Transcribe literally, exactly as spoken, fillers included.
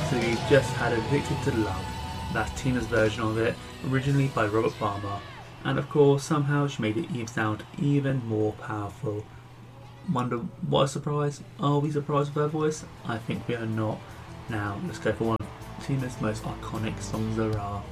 So we've just had Addicted to Love. That's Tina's version of it, originally by Robert Palmer. And of course, somehow she made it even sound even more powerful. Wonder what a surprise? Are we surprised with her voice? I think we are not. Now, let's go for one of Tina's most iconic songs there are.